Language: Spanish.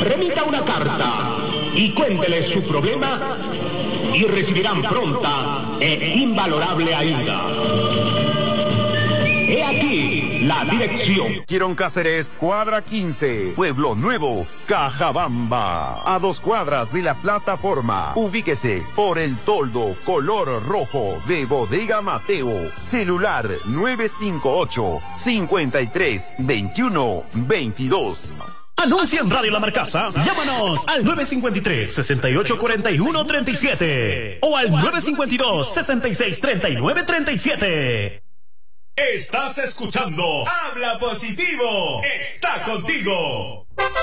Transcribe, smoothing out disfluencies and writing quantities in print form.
remita una carta y cuéntele su problema y recibirán pronta e invalorable ayuda. He aquí la dirección. Quirón Cáceres, cuadra 15, Pueblo Nuevo, Cajabamba. A 2 cuadras de la plataforma. Ubíquese por el toldo color rojo de Bodega Mateo. Celular 958-53-21-22. Anuncia en Radio La Marcaza. Llámanos al 953-6841-37 o al 952-6639-37. Estás escuchando Habla Positivo. Está contigo.